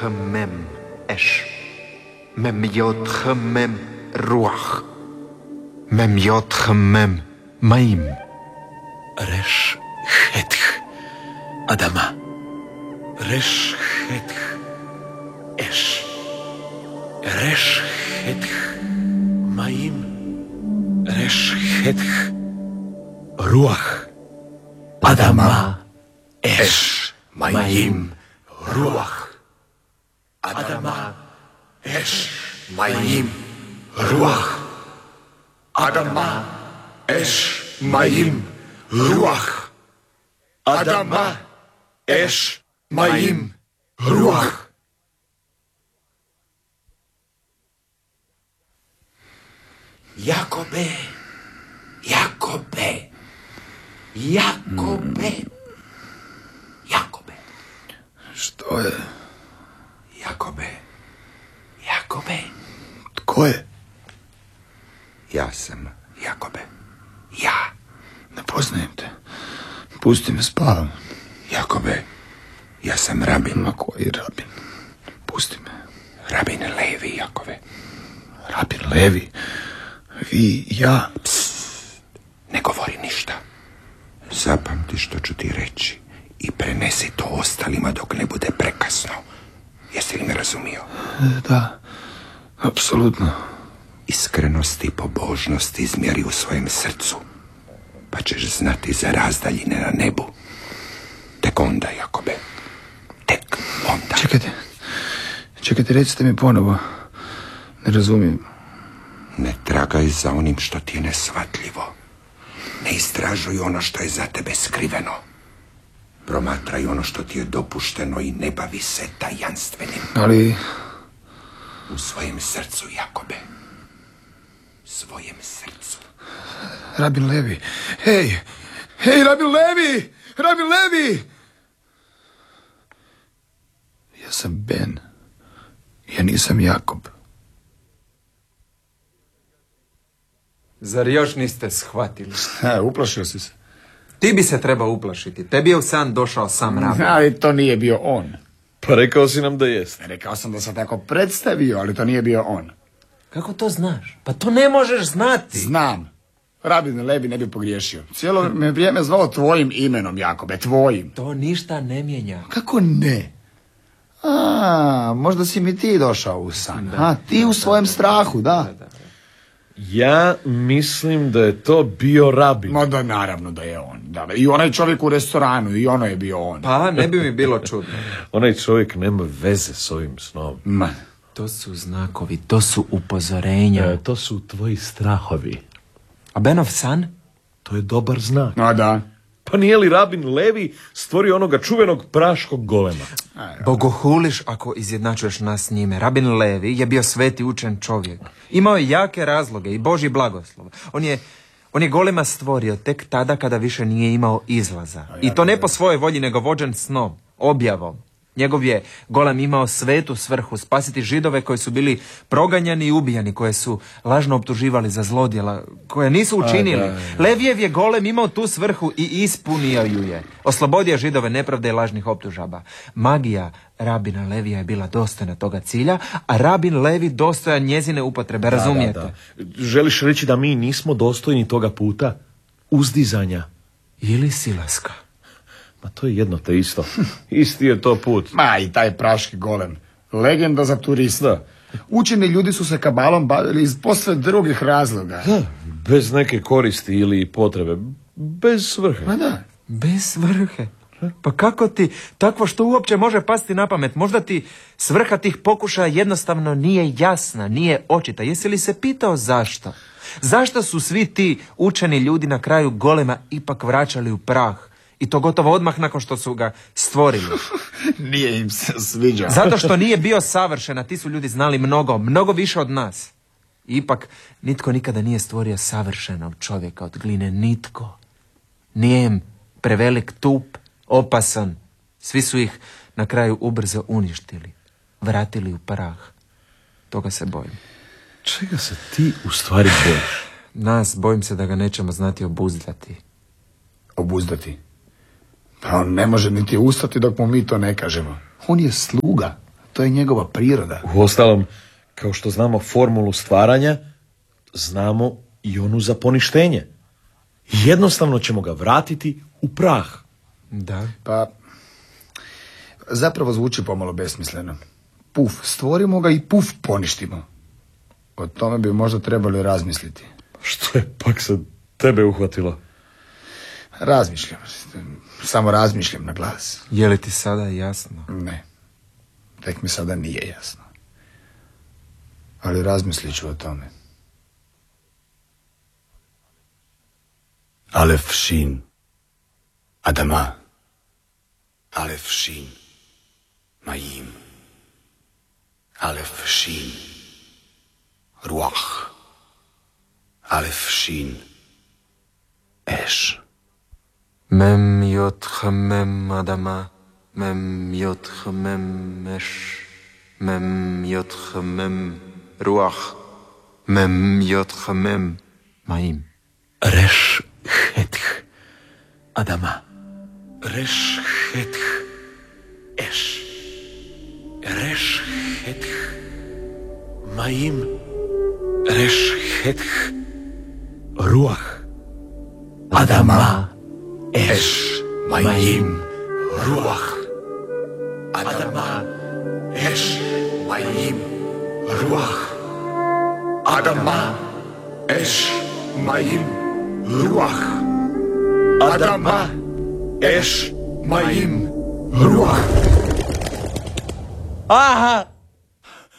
خمم اش مم يوت خمم روح مم يوت خمم ميم رش خدخ أدما رش خدخ اش رش خدخ ميم رش خدخ روح أدما اش ميم روح أدما اش ميم روح أدما اش ميم روح أدما اش ميم روح. Jakobe, Jakobe, Jakobe, Jakobe. Što je? Jakobe, Jakobe. Tko je? Ja sam Jakobe. Ja. Ne poznajem te. Pusti me, spavam. Jakobe, ja sam rabin. Ma koji rabin? Pusti me. Rabin Levi, Jakove. Rabin Levi? Vi, ja? Psst, ne govori ništa. Zapamti što ću ti reći i prenesi to ostalima dok ne bude prekasno. Jesi li me razumio? Da, apsolutno. Iskrenost i pobožnost izmjeri u svojem srcu, pa ćeš znati za razdaljine na nebu. Tek onda, Jakobe. Tek onda. Čekajte, recite mi ponovo. Ne razumijem. Ne tragaj za onim što ti je nesvatljivo. Ne istražuj ono što je za tebe skriveno. Promatraj ono što ti je dopušteno i ne bavi se tajanstvenim. Ali... U svojem srcu, Jakobe. Svojem srcu. Rabin Levi. Hej, Rabin Levi! Rabin Levi! Ja sam Ben. Ja nisam Jakob. Zar još niste shvatili? Uplašio si se. Ti bi se trebao uplašiti. Tebi je u san došao sam rabin. Ali to nije bio on. Pa rekao si nam da jest. Rekao sam da se tako predstavio, ali to nije bio on. Kako to znaš? Pa to ne možeš znati. Znam. Rabin Levi ne bi pogriješio. Cijelo me vrijeme zvao tvojim imenom, Jakobe, tvojim. To ništa ne mijenja. Kako ne? Možda si mi ti došao u san. Ti u svojem strahu, da. Ja mislim da je to bio rabin. No da, naravno da je on. Da. I onaj čovjek u restoranu, i ono je bio on. Pa, ne bi mi bilo čudno. Onaj čovjek nema veze s ovim snom. Ma. To su znakovi, to su upozorenja. To su tvoji strahovi. A Benov san? To je dobar znak. A da. Pa nije li rabin Levi stvorio onoga čuvenog praškog golema? Bogohuliš ako izjednačuješ nas s njime. Rabin Levi je bio sveti učen čovjek. Imao je jake razloge i Božji blagoslov. On je golema stvorio tek tada kada više nije imao izlaza. I to ne po svojoj volji, nego vođen snom, objavom. Njegov je golem imao svetu svrhu spasiti Židove koji su bili proganjani i ubijani, koje su lažno optuživali za zlodjela, koje nisu učinili. Levijev je golem imao tu svrhu i ispunio ju je. Oslobodio Židove nepravde i lažnih optužaba. Magija rabina Levija je bila dostojna toga cilja, a rabin Levi dostojan njezine upotrebe, razumijete? Da. Želiš reći da mi nismo dostojni toga puta? Uzdizanja. Ili silaska. Ma to je jedno te isto. Isti je to put. Ma i taj praški golem. Legenda za turista. Učeni ljudi su se kabalom bavili iz posve drugih razloga. Da, bez neke koristi ili potrebe. Bez svrhe. Ma da. Bez svrhe. Pa kako ti takvo što uopće može pasti na pamet? Možda ti svrha tih pokušaja jednostavno nije jasna, nije očita. Jesi li se pitao zašto? Zašto su svi ti učeni ljudi na kraju golema ipak vraćali u prah? I to gotovo odmah nakon što su ga stvorili. Nije im se sviđao. Zato što nije bio savršen, a ti su ljudi znali mnogo više od nas. I ipak nitko nikada nije stvorio savršenog čovjeka od gline, nitko. Nije im prevelik, tup, opasan. Svi su ih na kraju ubrzo uništili, vratili u prah. Toga se bojim. Čega se ti u stvari bojiš? Nas, bojim se da ga nećemo znati obuzdati. Obuzdati? Pa on ne može niti ustati dok mu mi to ne kažemo. On je sluga. To je njegova priroda. Uostalom, kao što znamo formulu stvaranja, znamo i onu za poništenje. Jednostavno ćemo ga vratiti u prah. Da. Pa, zapravo zvuči pomalo besmisleno. Puf, stvorimo ga i puf, poništimo. O tome bi možda trebali razmisliti. Što je pak sad tebe uhvatilo? Razmišljam. Samo razmišljam na glas. Je li ti sada jasno? Ne. Tek mi sada nije jasno. Ali razmislit ću o tome. Alef Shin. Adama. Alef Shin. Mayim. Alef Shin. Ruach. Alef Shin. Esh. Mem yot chamem adama, mem yot chamem esh, mem yot chamem ruach, mem yot chamem maim. Resh Hetch. Adama. Resh Hetch. Esh. Resh Hetch. Mayim. Resh Hetch. Ruach. Adama. Esh. Mayim. Ruach. Adama. Esh. Mayim. Ruach. Adama. Esh. Mayim. Ruach. Adama. Esh. Mayim. Ruach. Aha!